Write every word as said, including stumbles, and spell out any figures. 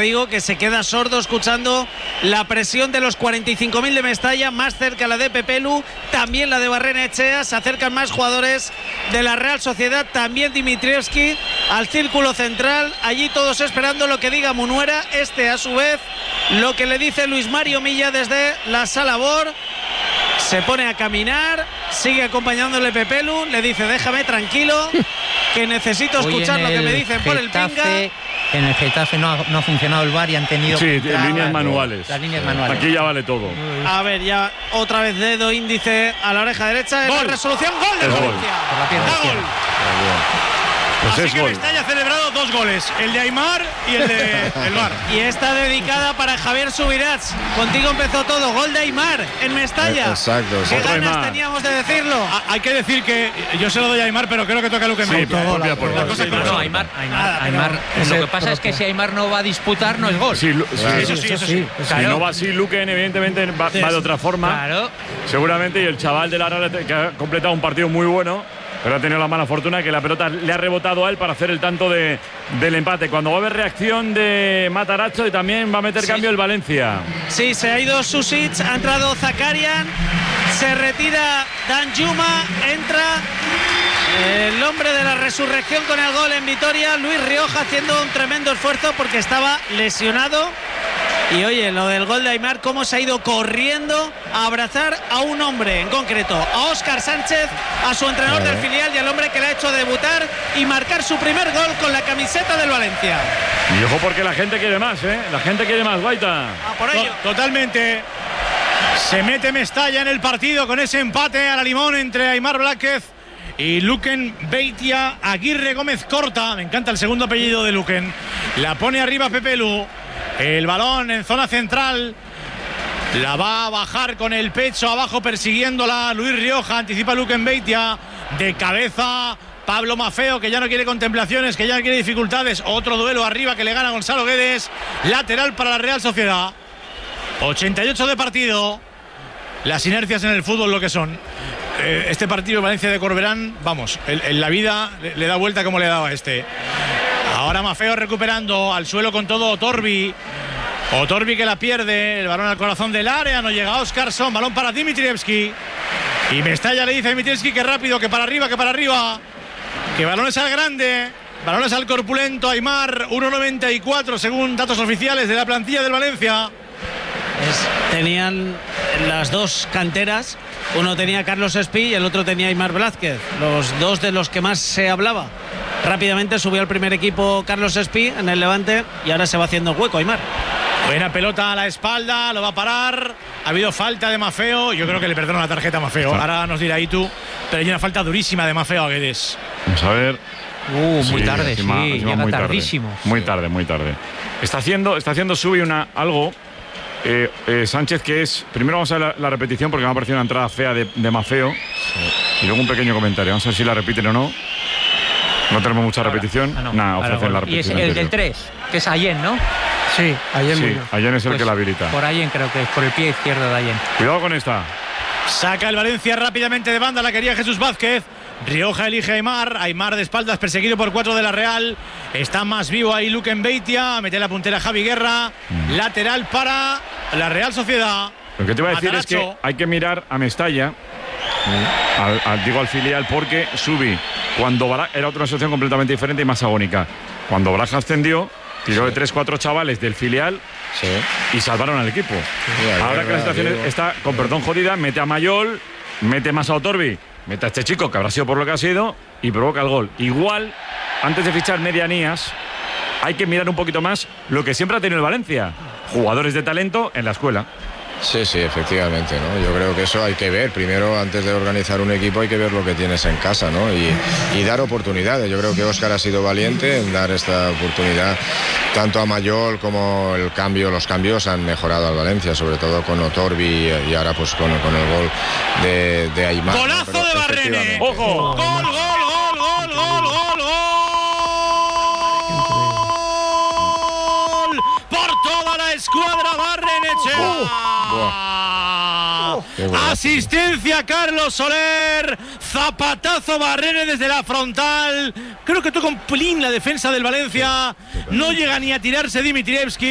digo que se queda sordo escuchando la presión de los cuarenta y cinco mil de Mestalla, más cerca la de Pepelu, también la de Barrenechea, se acercan más jugadores de la Real Sociedad, también Dimitrievski al círculo central, allí todos esperando lo que diga Munuera, este a su vez lo que le dice Luis Mario Milla desde la sala Bor. Se pone a caminar, sigue acompañándole Pepelu, le dice déjame tranquilo, que necesito escuchar lo que me dicen por el pinga. En el Getafe no ha, no ha funcionado el V A R y han tenido sí, que entrar, líneas manuales. Las líneas manuales. Aquí ya vale todo. A ver, ya otra vez dedo índice a la oreja derecha. Gol. Es la resolución, gol de El Valencia. gol. Por la pierna Da izquierda. gol. Pues Así es que gol. Mestalla ha celebrado dos goles, el de Aimar y el de el V A R. Y esta dedicada para Javier Subirats. Contigo empezó todo, gol de Aimar en Mestalla. Exacto, Qué exacto. ganas Aimar. teníamos de decirlo. Ah, hay que decir que yo se lo doy a Aimar, pero creo que toca a Luque Sí, Meitia. por propia puerta. Las cosas Sí, como No, son. no, Aimar, Aimar, Nada, pero Aimar. ese Lo que pasa es que propio. si Aimar no va a disputar, no es gol. Sí, Lu- sí, Claro. Eso sí, eso sí. Si Claro. no va así, Luquen evidentemente va, va de otra forma. Claro. Seguramente, y el chaval de la Real que ha completado un partido muy bueno, pero ha tenido la mala fortuna que la pelota le ha rebotado a él para hacer el tanto de, del empate. Cuando va a haber reacción de Matarazzo y también va a meter Sí. cambio el Valencia. Sí, se ha ido Susic, ha entrado Zakarian, se retira Danjuma, entra el hombre de la resurrección con el gol en Vitoria, Luis Rioja, haciendo un tremendo esfuerzo porque estaba lesionado. Y oye, lo del gol de Aimar, cómo se ha ido corriendo a abrazar a un hombre en concreto, a Óscar Sánchez, a su entrenador del filial y al hombre que le ha hecho debutar y marcar su primer gol con la camiseta del Valencia. Y ojo porque la gente quiere más, ¿eh? La gente quiere más, Guaita. A por ello. To- Totalmente. Se mete Mestalla en el partido con ese empate a la limón entre Aimar Blázquez y Luquen Beitia. Aguirre Gómez corta, me encanta el segundo apellido de Luquen. La pone arriba Pepelu. El balón en zona central. La va a bajar con el pecho abajo persiguiéndola Luis Rioja. Anticipa Luquen Beitia. De cabeza Pablo Mafeo, que ya no quiere contemplaciones, que ya no quiere dificultades. Otro duelo arriba que le gana Gonzalo Guedes. Lateral para la Real Sociedad. ochenta y ocho de partido. Las inercias en el fútbol lo que son. Eh, este partido de Valencia de Corberán, vamos, en, en la vida le, le da vuelta como le daba a este. Ahora Mafeo recuperando al suelo con todo Otorbi. Otorbi que la pierde, el balón al corazón del área, no llega Oscarson, balón para Dimitrievski. Y Mestalla le dice a Dimitrievski que rápido, que para arriba, que para arriba. Que balones al grande, balones al corpulento Aimar, uno noventa y cuatro según datos oficiales de la plantilla del Valencia. Es- tenían las dos canteras, uno tenía Carlos Espí y el otro tenía Aimar Blázquez, los dos de los que más se hablaba. Rápidamente subió al primer equipo Carlos Espí en el Levante y ahora se va haciendo hueco Aimar. Buena pelota a la espalda, lo va a parar. Ha habido falta de Mafeo. Yo creo que le perdono la tarjeta a Mafeo. Ahora nos dirá Itu. Pero hay una falta durísima de Mafeo a Guedes. Vamos a ver. Uh, muy Sí, tarde, encima- sí, encima llega muy tarde. tardísimo. Muy tarde, muy tarde. Está haciendo, está haciendo Subi una, algo. Eh, eh, Sánchez, que es. Primero vamos a ver la, la repetición porque me ha parecido una entrada fea de, de Mafeo. Y luego un pequeño comentario. Vamos a ver si la repiten o no. No tenemos mucha repetición. Ah, no. Nada, Ahora, ofrecen la bueno. Y es repetición. el anterior. del tres, que es Allen, ¿no? Sí, ayer Sí, murió. Allen es el Pues que la habilita. Por Allen creo que es, por el pie izquierdo de Allen. Cuidado con esta. Saca el Valencia rápidamente de banda, la quería Jesús Vázquez. Rioja elige a Aimar. Aimar de espaldas, perseguido por cuatro de la Real. Está más vivo ahí Luquen Beitia. Mete la puntera Javi Guerra. Mm. Lateral para la Real Sociedad. Lo que te voy a decir es que Matarazzo. hay que mirar a Mestalla, al, al- digo al filial, porque Subi, cuando Baraja, era otra situación completamente diferente y más agónica. Cuando Baraja ascendió, tiró de tres cuatro chavales del filial Sí. y salvaron al equipo. Sí, Ahora que la situación Diego. está, con perdón jodida, mete a Mayol, mete más a Otorbi, mete a este chico, que habrá sido por lo que ha sido, y provoca el gol. Igual, antes de fichar medianías, hay que mirar un poquito más lo que siempre ha tenido el Valencia. Jugadores de talento en la escuela. Sí, sí, efectivamente, ¿no? Yo creo que eso hay que ver. Primero, antes de organizar un equipo, hay que ver lo que tienes en casa, ¿no? Y, y dar oportunidades. Yo creo que Óscar ha sido valiente en dar esta oportunidad. Tanto a Mayol como el cambio, los cambios han mejorado al Valencia, sobre todo con Otorbi y ahora pues con, con el gol de, de Aimar. ¿no? Golazo Pero de Barrene. efectivamente- ¡Ojo! Gol, gol, gol, gol, gol, gol, gol. Por toda la escuadra Barrenechea. Qué golazo. Asistencia Carlos Soler. Zapatazo Barrene desde la frontal. Creo que toca un pelín la defensa del Valencia. No llega ni a tirarse Dimitrievski.